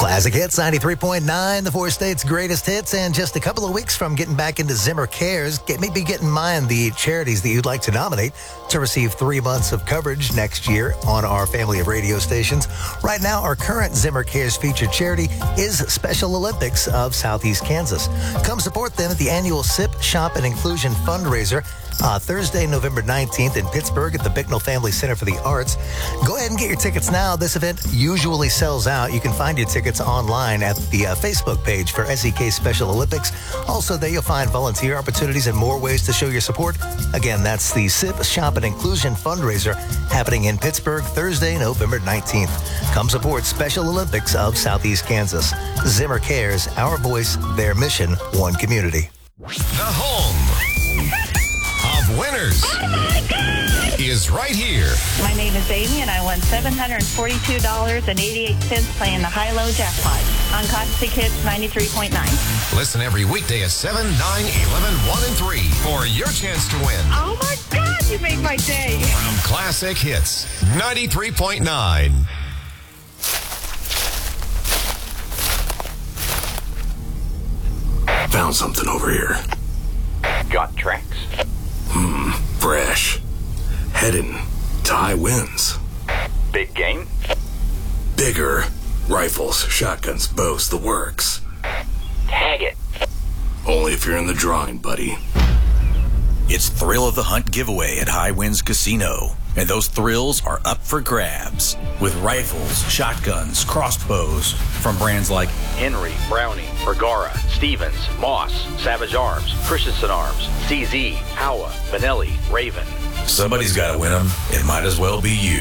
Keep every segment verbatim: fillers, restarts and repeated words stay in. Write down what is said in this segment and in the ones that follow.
Classic Hits ninety-three point nine, the four states' greatest hits, and just a couple of weeks from getting back into Zimmer Cares. Get, maybe get in mind the charities that you'd like to nominate to receive three months of coverage next year on our family of radio stations. Right now, our current Zimmer Cares featured charity is Special Olympics of Southeast Kansas. Come support them at the annual Sip, Shop, and Inclusion fundraiser uh, Thursday, November nineteenth in Pittsburgh at the Bicknell Family Center for the Arts. Go ahead and get your tickets now. This event usually sells out. You can find your tickets online at the uh, Facebook page for S E K Special Olympics. Also, there you'll find volunteer opportunities and more ways to show your support. Again, that's the Sip, Shop, and Inclusion fundraiser happening in Pittsburgh Thursday, November nineteenth. Come support Special Olympics of Southeast Kansas. Zimmer Cares, our voice, their mission, one community. The home of winners is right here. My name is Amy, and I won seven hundred forty-two dollars and eighty-eight cents playing the high-low jackpot on Classic Hits ninety-three point nine. Listen every weekday at seven, nine, eleven, one, and three for your chance to win. Oh, my God, you made my day. From Classic Hits ninety-three point nine. Found something over here. Got tracks. Hmm, fresh. Heading to high winds. Big game? Bigger. Rifles, shotguns, bows, the works. Tag it. Only if you're in the drawing, buddy. It's Thrill of the Hunt giveaway at High Winds Casino. And those thrills are up for grabs. With rifles, shotguns, crossbows from brands like Henry, Browning, Bergara, Stevens, Moss, Savage Arms, Christensen Arms, C Z, Howa, Benelli, Raven. Somebody's got to win them. It might as well be you.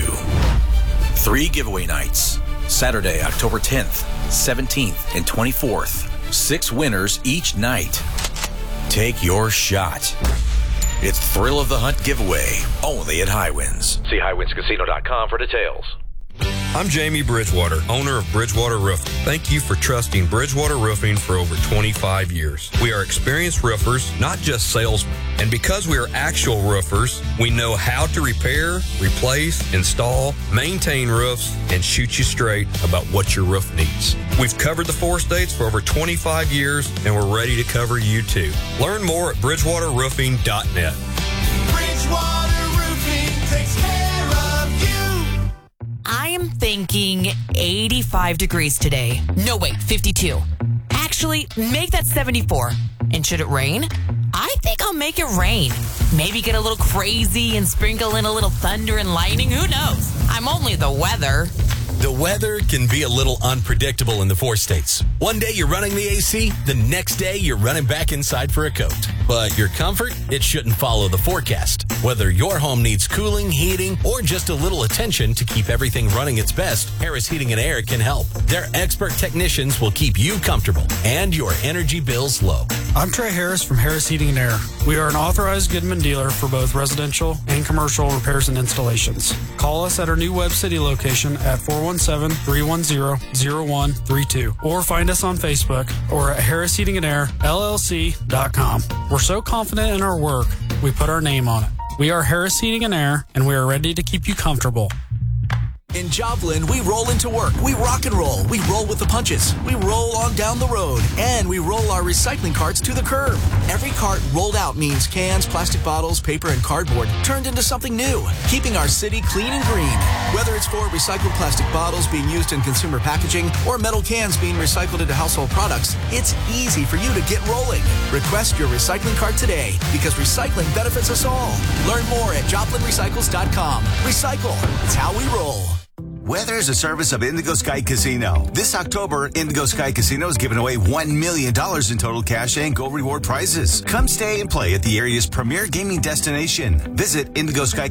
Three giveaway nights. Saturday, October tenth, seventeenth, and twenty-fourth. Six winners each night. Take your shot. It's Thrill of the Hunt giveaway, only at High Winds. See high winds casino dot com for details. I'm Jamie Bridgewater, owner of Bridgewater Roofing. Thank you for trusting Bridgewater Roofing for over twenty-five years. We are experienced roofers, not just salesmen. And because we are actual roofers, we know how to repair, replace, install, maintain roofs, and shoot you straight about what your roof needs. We've covered the four states for over twenty-five years, and we're ready to cover you too. Learn more at bridgewater roofing dot net. Bridgewater Roofing takes care of you. I am thinking eighty-five degrees today. No, wait, fifty-two. Actually, make that seventy-four. And should it rain? I think I'll make it rain. Maybe get a little crazy and sprinkle in a little thunder and lightning. Who knows? I'm only the weather. The weather can be a little unpredictable in the four states. One day you're running the A C, the next day you're running back inside for a coat. But your comfort, it shouldn't follow the forecast. Whether your home needs cooling, heating, or just a little attention to keep everything running its best, Harris Heating and Air can help. Their expert technicians will keep you comfortable and your energy bills low. I'm Trey Harris from Harris Heating and Air. We are an authorized Goodman dealer for both residential and commercial repairs and installations. Call us at our new Webb City location at four one seven, three one zero, zero one three two or find us on Facebook or at harris heating and air l l c dot com. We're so confident in our work, we put our name on it. We are Harris Heating and Air, and we are ready to keep you comfortable. In Joplin, we roll into work. We rock and roll. We roll with the punches. We roll on down the road. And we roll our recycling carts to the curb. Every cart rolled out means cans, plastic bottles, paper, and cardboard turned into something new, keeping our city clean and green. Whether it's for recycled plastic bottles being used in consumer packaging or metal cans being recycled into household products, it's easy for you to get rolling. Request your recycling cart today because recycling benefits us all. Learn more at joplin recycles dot com. Recycle. It's how we roll. Weather is a service of Indigo Sky Casino. This October, Indigo Sky Casino is giving away one million dollars in total cash and gold reward prizes. Come stay and play at the area's premier gaming destination. Visit Indigo Sky